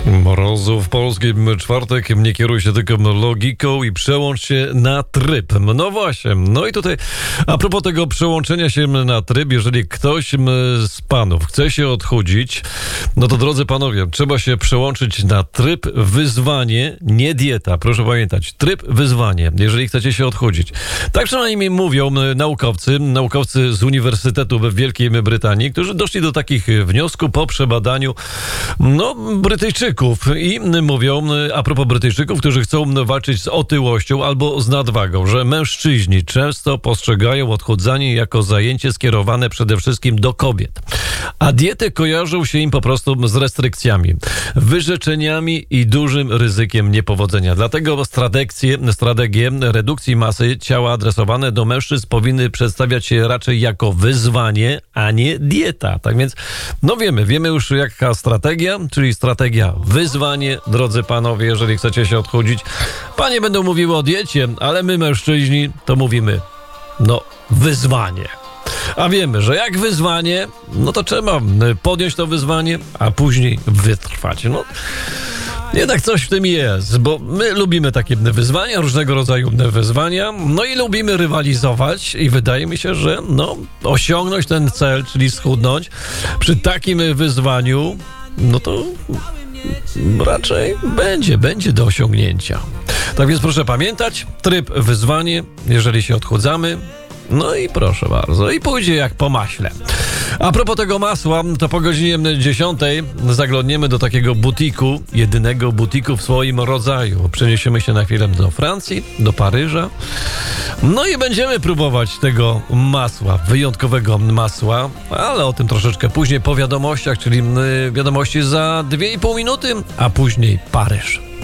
Mrozów w polskim czwartek. Nie kieruj się tylko logiką i przełącz się na tryb. No właśnie. No i tutaj a propos tego przełączenia się na tryb, jeżeli ktoś z panów chce się odchudzić, no to drodzy panowie, trzeba się przełączyć na tryb wyzwanie, nie dieta. Proszę pamiętać, tryb wyzwanie, jeżeli chcecie się odchudzić. Tak przynajmniej mówią naukowcy z Uniwersytetu w Wielkiej Brytanii, którzy doszli do takich wniosków po przebadaniu Brytyjczyków. I mówią, a propos Brytyjczyków, którzy chcą walczyć z otyłością albo z nadwagą, że mężczyźni często postrzegają odchudzanie jako zajęcie skierowane przede wszystkim do kobiet. A diety kojarzą się im po prostu z restrykcjami, wyrzeczeniami i dużym ryzykiem niepowodzenia. Dlatego strategie redukcji masy ciała adresowane do mężczyzn powinny przedstawiać się raczej jako wyzwanie, a nie dieta. Tak więc, wiemy już jaka strategia, czyli strategia wyzwanie, drodzy panowie, jeżeli chcecie się odchudzić. Panie będą mówiły o diecie, ale my mężczyźni to mówimy, wyzwanie. A wiemy, że jak wyzwanie, to trzeba podjąć to wyzwanie, a później wytrwać. Jednak coś w tym jest, bo my lubimy takie wyzwania, różnego rodzaju wyzwania, i lubimy rywalizować i wydaje mi się, że osiągnąć ten cel, czyli schudnąć przy takim wyzwaniu, to raczej będzie do osiągnięcia. Tak więc proszę pamiętać, tryb wyzwanie, jeżeli się odchudzamy, i proszę bardzo, i pójdzie jak po maśle. A propos tego masła, to po godzinie 10 zaglądniemy do takiego butiku, jedynego butiku w swoim rodzaju. Przeniesiemy się na chwilę do Francji, do Paryża. I będziemy próbować tego masła, wyjątkowego masła, ale o tym troszeczkę później po wiadomościach, czyli wiadomości za 2,5 minuty, a później Paryż.